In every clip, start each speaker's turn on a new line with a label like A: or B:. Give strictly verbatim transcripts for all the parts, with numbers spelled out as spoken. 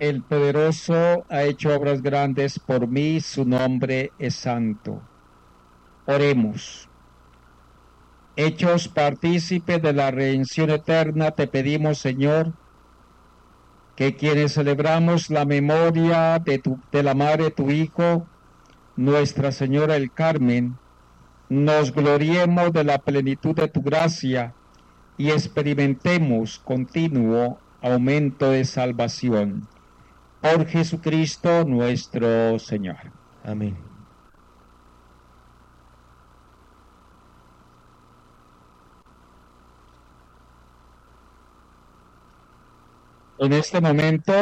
A: El poderoso ha hecho obras grandes por mí, su nombre es santo. Oremos. Hechos partícipes de la redención eterna, te pedimos, Señor, que quienes celebramos la memoria de, tu, de la madre de tu Hijo, Nuestra Señora del Carmen, nos gloriemos de la plenitud de tu gracia y experimentemos continuo aumento de salvación. Por Jesucristo nuestro Señor.
B: Amén.
A: En este momento,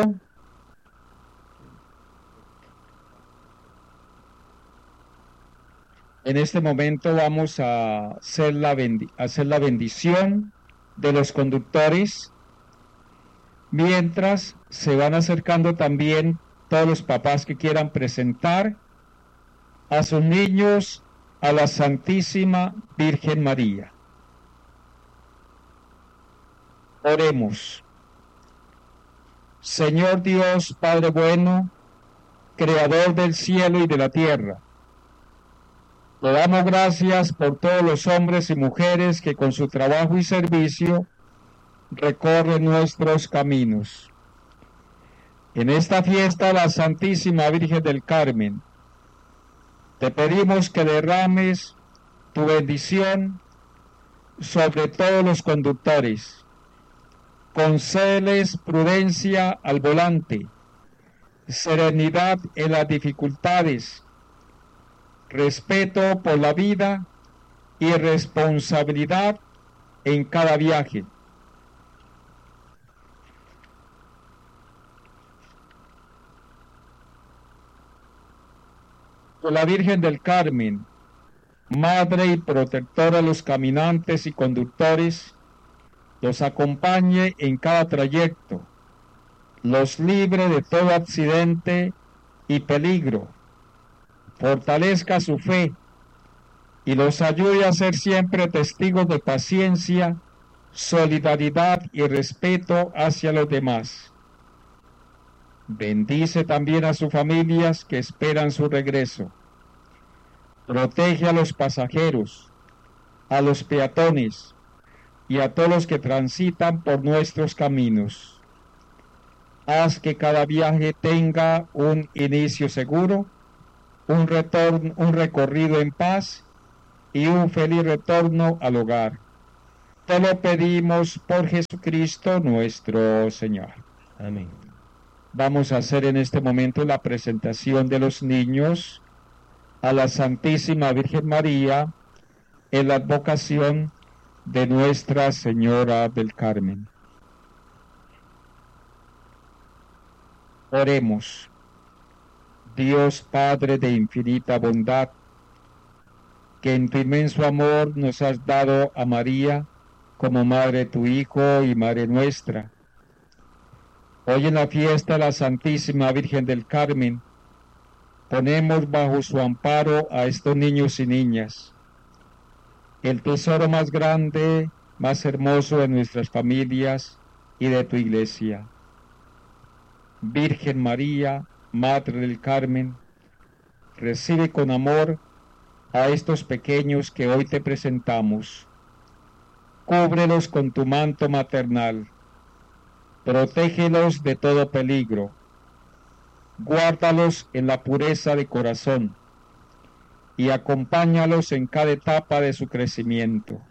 A: en este momento vamos a hacer la, bendi- hacer la bendición de los conductores, mientras se van acercando también todos los papás que quieran presentar a sus niños a la Santísima Virgen María. Oremos. Señor Dios, Padre bueno, Creador del cielo y de la tierra, le damos gracias por todos los hombres y mujeres que con su trabajo y servicio recorren nuestros caminos. En esta fiesta, la Santísima Virgen del Carmen, te pedimos que derrames tu bendición sobre todos los conductores. Concédeles prudencia al volante, serenidad en las dificultades, respeto por la vida y responsabilidad en cada viaje. Por la Virgen del Carmen, Madre y protectora de los caminantes y conductores, los acompañe en cada trayecto, los libre de todo accidente y peligro, fortalezca su fe y los ayude a ser siempre testigos de paciencia, solidaridad y respeto hacia los demás. Bendice también a sus familias que esperan su regreso. Protege a los pasajeros, a los peatones y a todos los que transitan por nuestros caminos. Haz que cada viaje tenga un inicio seguro, un retorno, un recorrido en paz y un feliz retorno al hogar. Te lo pedimos por Jesucristo nuestro Señor.
B: Amén.
A: Vamos a hacer en este momento la presentación de los niños a la Santísima Virgen María en la advocación de Nuestra Señora del Carmen. Oremos. Dios Padre de infinita bondad, que en tu inmenso amor nos has dado a María como Madre de tu Hijo y Madre nuestra. Hoy en la fiesta de la Santísima Virgen del Carmen, ponemos bajo su amparo a estos niños y niñas, el tesoro más grande, más hermoso de nuestras familias y de tu Iglesia. Virgen María, Madre del Carmen, recibe con amor a estos pequeños que hoy te presentamos. Cúbrelos con tu manto maternal, protégelos de todo peligro, guárdalos en la pureza de corazón y acompáñalos en cada etapa de su crecimiento.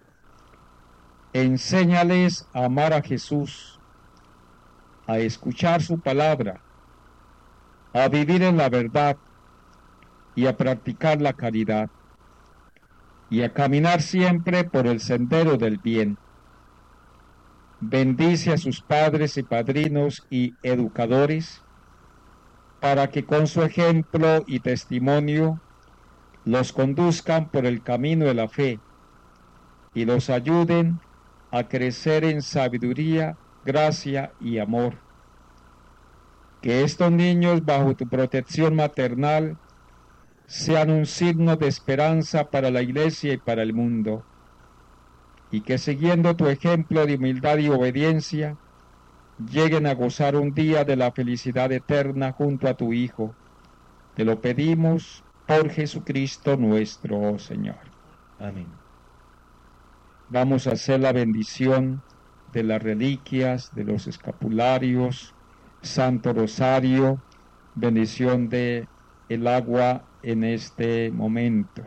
A: Enséñales a amar a Jesús, a escuchar su palabra, a vivir en la verdad y a practicar la caridad, y a caminar siempre por el sendero del bien. Bendice a sus padres y padrinos y educadores, para que con su ejemplo y testimonio los conduzcan por el camino de la fe y los ayuden a crecer en sabiduría, gracia y amor. Que estos niños, bajo tu protección maternal, sean un signo de esperanza para la Iglesia y para el mundo, y que siguiendo tu ejemplo de humildad y obediencia, lleguen a gozar un día de la felicidad eterna junto a tu Hijo. Te lo pedimos por Jesucristo nuestro Señor.
B: Amén.
A: Vamos a hacer la bendición de las reliquias, de los escapularios, Santo Rosario, bendición de el agua en este momento.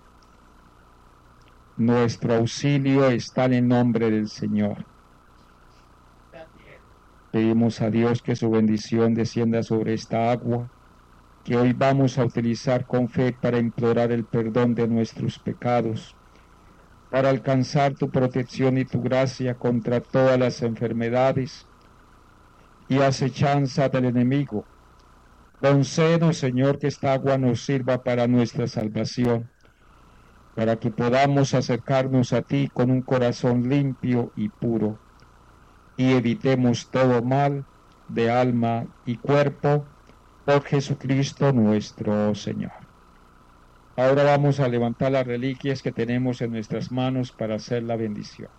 A: Nuestro auxilio está en el nombre del Señor. Pedimos a Dios que su bendición descienda sobre esta agua, que hoy vamos a utilizar con fe para implorar el perdón de nuestros pecados, para alcanzar tu protección y tu gracia contra todas las enfermedades y acechanza del enemigo. Concédenos, Señor, que esta agua nos sirva para nuestra salvación, para que podamos acercarnos a ti con un corazón limpio y puro, y evitemos todo mal de alma y cuerpo, por Jesucristo nuestro Señor. Ahora vamos a levantar las reliquias que tenemos en nuestras manos para hacer la bendición.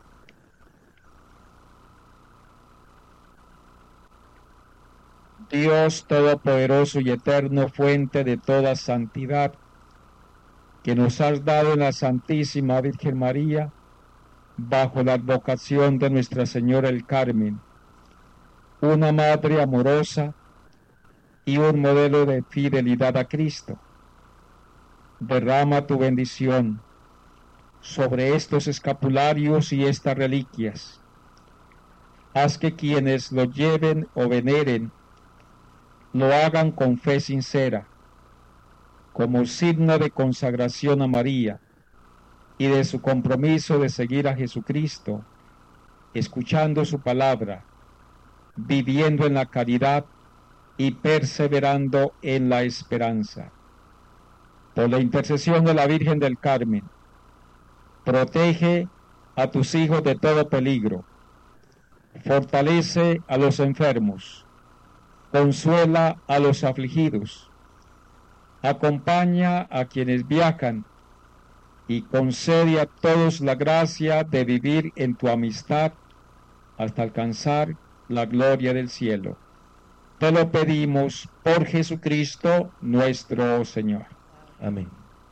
A: Dios Todopoderoso y Eterno, fuente de toda santidad, que nos has dado en la Santísima Virgen María, bajo la advocación de Nuestra Señora el Carmen, una madre amorosa y un modelo de fidelidad a Cristo. Derrama tu bendición sobre estos escapularios y estas reliquias. Haz que quienes lo lleven o veneren lo hagan con fe sincera, como signo de consagración a María y de su compromiso de seguir a Jesucristo, escuchando su palabra, viviendo en la caridad y perseverando en la esperanza. Por la intercesión de la Virgen del Carmen, protege a tus hijos de todo peligro, fortalece a los enfermos, consuela a los afligidos, acompaña a quienes viajan y concede a todos la gracia de vivir en tu amistad hasta alcanzar la gloria del cielo. Te lo pedimos por Jesucristo nuestro Señor.
B: Amén.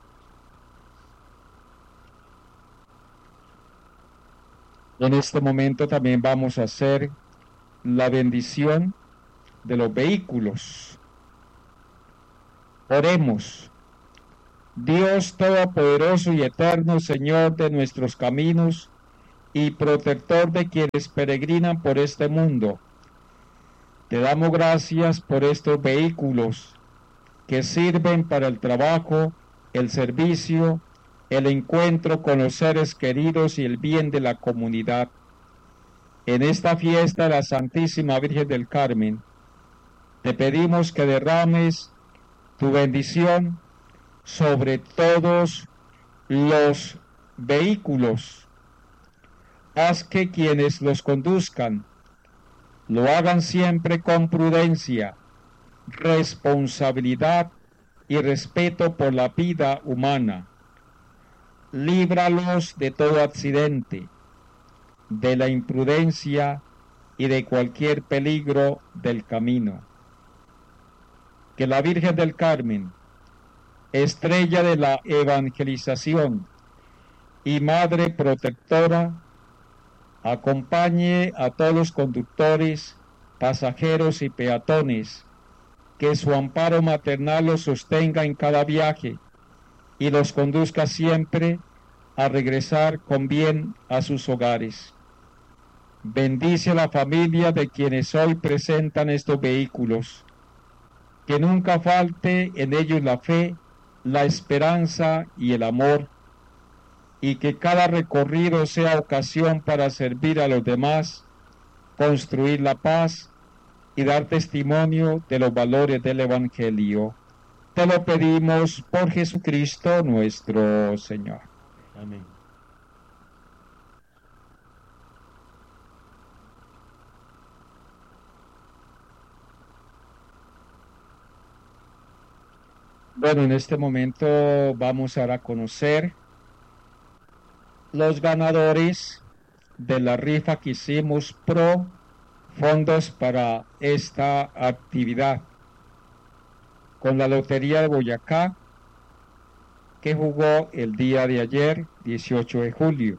A: En este momento también vamos a hacer la bendición de los vehículos. Oremos. Dios Todopoderoso y Eterno, Señor de nuestros caminos y protector de quienes peregrinan por este mundo, te damos gracias por estos vehículos que sirven para el trabajo, el servicio, el encuentro con los seres queridos y el bien de la comunidad. En esta fiesta de la Santísima Virgen del Carmen, te pedimos que derrames tu bendición sobre todos los vehículos. Haz que quienes los conduzcan lo hagan siempre con prudencia, responsabilidad y respeto por la vida humana. Líbralos de todo accidente, de la imprudencia y de cualquier peligro del camino. Que la Virgen del Carmen, estrella de la evangelización y madre protectora, acompañe a todos los conductores, pasajeros y peatones, que su amparo maternal los sostenga en cada viaje y los conduzca siempre a regresar con bien a sus hogares. Bendice a la familia de quienes hoy presentan estos vehículos, que nunca falte en ellos la fe, la esperanza y el amor, y que cada recorrido sea ocasión para servir a los demás, construir la paz y dar testimonio de los valores del Evangelio. Te lo pedimos por Jesucristo nuestro Señor.
B: Amén.
A: Bueno, en este momento vamos ahora a conocer los ganadores de la rifa que hicimos pro fondos para esta actividad con la Lotería de Boyacá, que jugó el día de ayer, dieciocho de julio.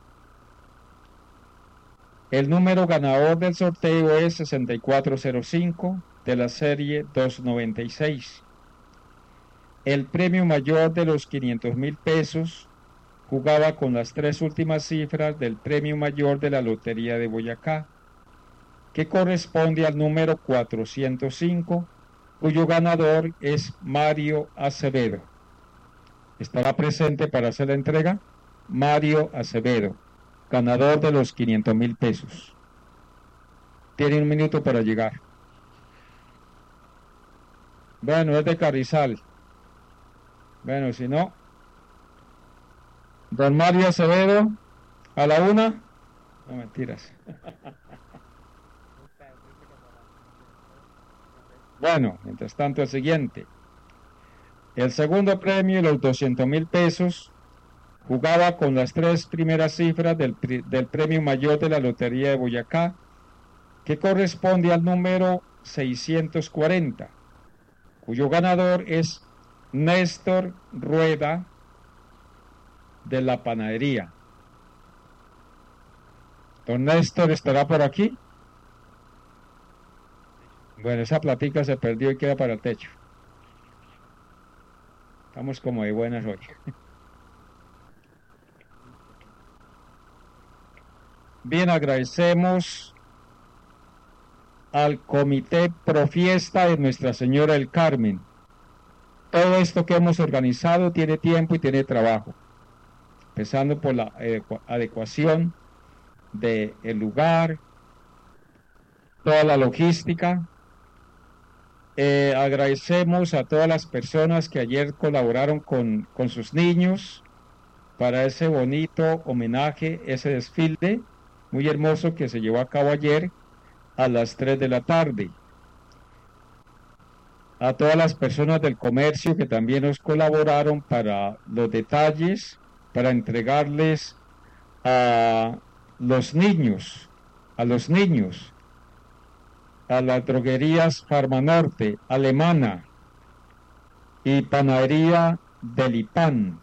A: El número ganador del sorteo es sesenta y cuatro cero cinco de la serie doscientos noventa y seis. El premio mayor de los quinientos mil pesos jugaba con las tres últimas cifras del premio mayor de la Lotería de Boyacá, que corresponde al número cuatrocientos cinco, cuyo ganador es Mario Acevedo. ¿Estará presente para hacer la entrega? Mario Acevedo, ganador de los quinientos mil pesos. Tiene un minuto para llegar. Bueno, es de Carrizal. Bueno, si no, don Mario Acevedo, a la una. No, mentiras. Bueno, mientras tanto el siguiente. El segundo premio, los doscientos mil pesos, jugaba con las tres primeras cifras del, del premio mayor de la Lotería de Boyacá, que corresponde al número seiscientos cuarenta, cuyo ganador es Néstor Rueda de la Panadería. Don Néstor, ¿estará por aquí? Bueno, esa platica se perdió y queda para el techo. Estamos como de buenas hoy. Bien, agradecemos al Comité Pro Fiesta de Nuestra Señora del Carmen. Todo esto que hemos organizado tiene tiempo y tiene trabajo, empezando por la adecuación del lugar, toda la logística. Eh, agradecemos a todas las personas que ayer colaboraron con, con sus niños para ese bonito homenaje, ese desfile muy hermoso que se llevó a cabo ayer a las tres de la tarde. A todas las personas del comercio que también nos colaboraron para los detalles, para entregarles a los niños, a los niños, a las droguerías Farmanorte, Alemana y Panadería Delipán.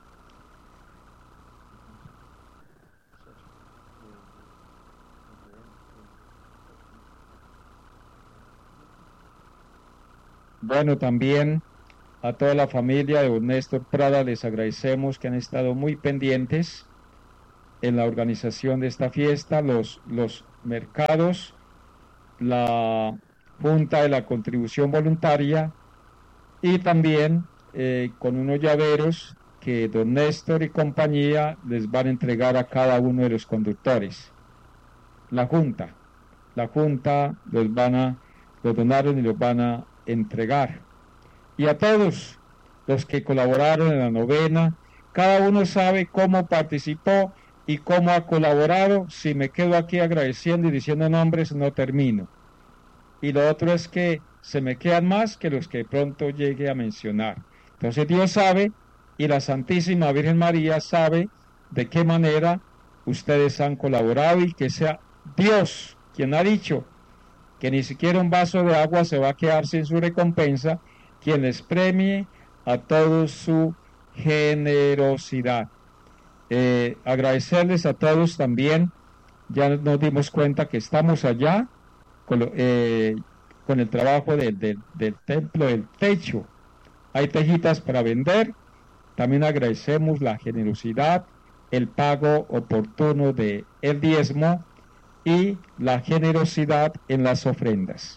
A: Bueno, también a toda la familia de don Néstor Prada les agradecemos que han estado muy pendientes en la organización de esta fiesta, los, los mercados, la Junta de la Contribución Voluntaria y también eh, con unos llaveros que don Néstor y compañía les van a entregar a cada uno de los conductores. La Junta, la Junta los van a, los donaron y los van a entregar. Y a todos los que colaboraron en la novena, cada uno sabe cómo participó y cómo ha colaborado. Si me quedo aquí agradeciendo y diciendo nombres, no termino. Y lo otro es que se me quedan más que los que pronto llegue a mencionar. Entonces Dios sabe y la Santísima Virgen María sabe de qué manera ustedes han colaborado y que sea Dios quien ha dicho que ni siquiera un vaso de agua se va a quedar sin su recompensa, quien les premie a todos su generosidad. Eh, agradecerles a todos también, ya nos dimos cuenta que estamos allá con, eh, con el trabajo de, de, del templo del techo. Hay tejitas para vender. También agradecemos la generosidad, el pago oportuno de el diezmo y la generosidad en las ofrendas.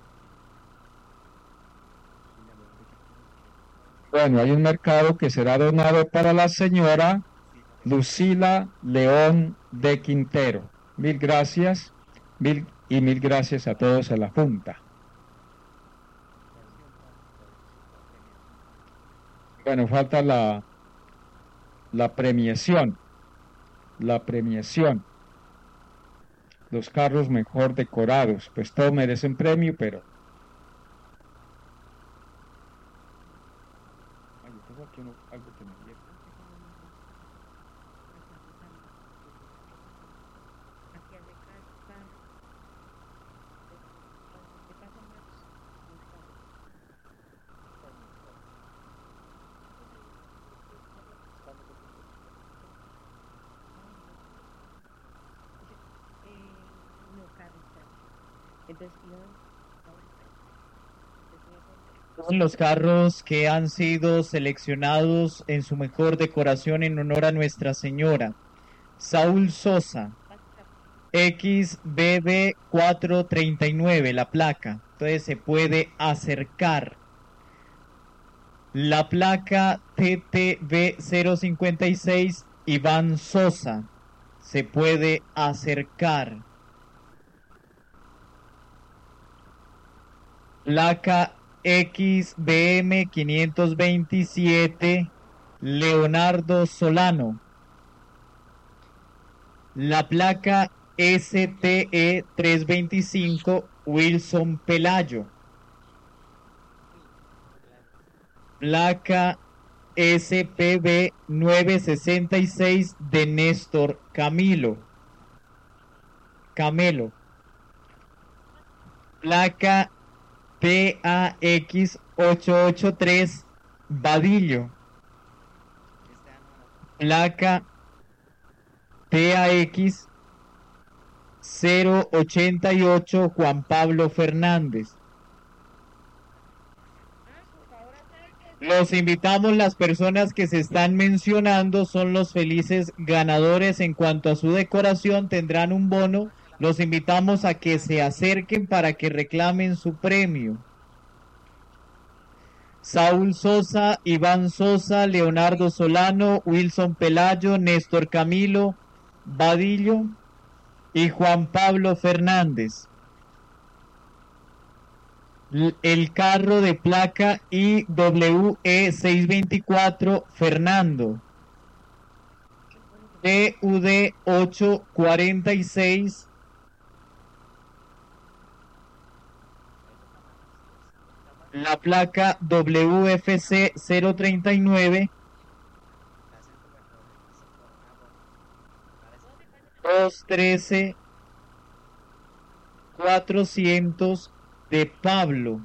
A: Bueno, hay un mercado que será donado para la señora Lucila León de Quintero. Mil gracias, mil y mil gracias a todos a la Junta. Bueno, falta la, la premiación, la premiación. Los carros mejor decorados, pues todos merecen premio, pero... Ay, yo tengo aquí uno, algo que me dio.
C: Son los carros que han sido seleccionados en su mejor decoración en honor a Nuestra Señora. Saúl Sosa, X B B cuatrocientos treinta y nueve, la placa. Entonces se puede acercar. La placa T T B cero cincuenta y seis, Iván Sosa. Se puede acercar. Placa X B M quinientos veintisiete, Leonardo Solano. La placa S T E trescientos veinticinco, Wilson Pelayo. Placa S P B novecientos sesenta y seis de Néstor Camilo. Camelo. Placa P A X ochocientos ochenta y tres, Vadillo. Placa P A X cero ochenta y ocho, Juan Pablo Fernández. Los invitamos, las personas que se están mencionando son los felices ganadores. En cuanto a su decoración, tendrán un bono. Los invitamos a que se acerquen para que reclamen su premio. Saúl Sosa, Iván Sosa, Leonardo Solano, Wilson Pelayo, Néstor Camilo, Vadillo y Juan Pablo Fernández. El carro de placa I W E seiscientos veinticuatro, Fernando. T U D ochocientos cuarenta y seis, la placa W F C cero treinta y nueve, doscientos trece, cuatrocientos de Pablo.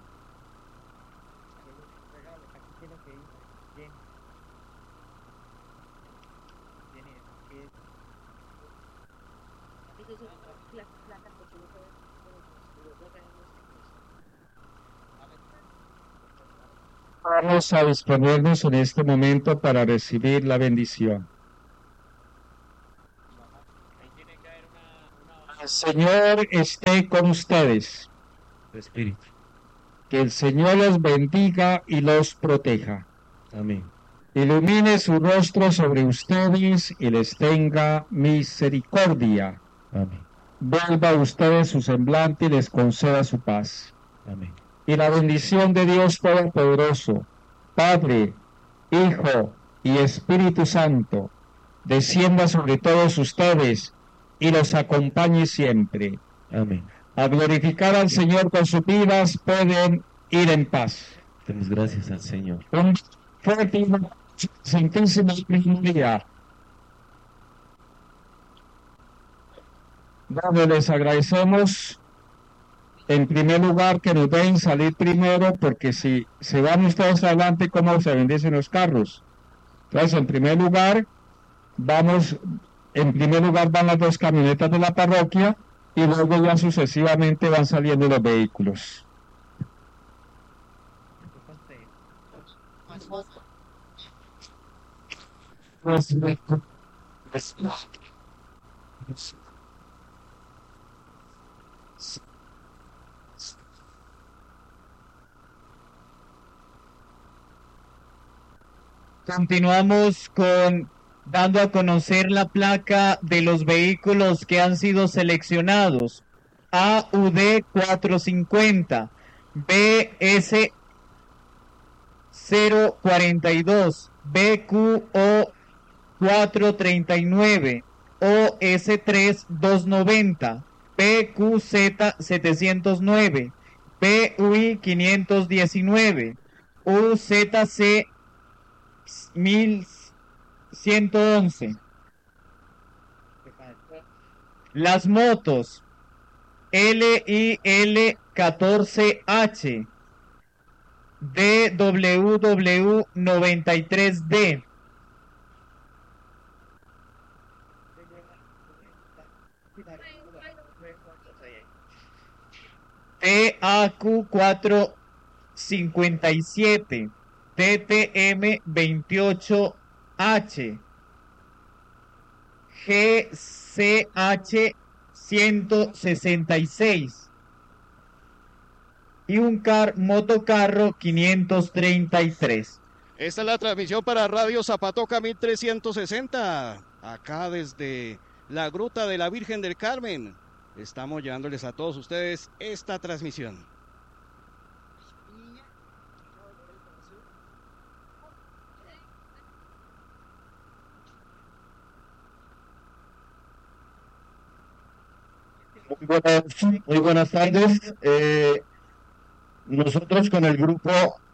A: Vamos a disponernos en este momento para recibir la bendición. El Señor esté con ustedes.
B: Tu espíritu.
A: Que el Señor los bendiga y los proteja.
B: Amén.
A: Ilumine su rostro sobre ustedes y les tenga misericordia.
B: Amén.
A: Vuelva a ustedes su semblante y les conceda su paz.
B: Amén.
A: Y la bendición de Dios Todopoderoso, Padre, Hijo y Espíritu Santo, descienda sobre todos ustedes y los acompañe siempre.
B: Amén.
A: A glorificar al Señor con sus vidas, pueden ir en paz.
B: Demos gracias al Señor.
A: Un fuerte y santísima María. Bueno, les agradecemos en primer lugar que nos dejen salir primero, porque si se van ustedes adelante, ¿cómo se bendicen los carros? Entonces, en primer lugar, vamos, en primer lugar van las dos camionetas de la parroquia y luego ya sucesivamente van saliendo los vehículos.
C: Continuamos con dando a conocer la placa de los vehículos que han sido seleccionados. A U D cuatrocientos cincuenta, B S cero cuarenta y dos, B Q O cuatrocientos treinta y nueve, O S tres doscientos noventa, P Q Z setecientos nueve, P U I quinientos diecinueve, U Z C mil ciento once. Las motos L I L catorce H, D W W noventa y tres D, T A Q cuatrocientos cincuenta y siete, T T M veintiocho H, G C H ciento sesenta y seis y un car motocarro quinientos treinta y tres.
D: Esta es la transmisión para Radio Zapatoca mil trescientos sesenta, acá desde la Gruta de la Virgen del Carmen. Estamos llevándoles a todos ustedes esta transmisión.
E: Muy buenas, muy buenas tardes. Eh, nosotros con el grupo